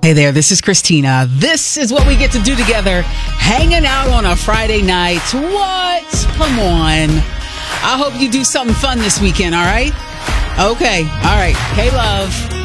Hey there, this is Christina. This is what we get to do together, hanging out on a Friday night. What? Come on. I hope you do something fun this weekend, all right? Okay, all right. Hey, love.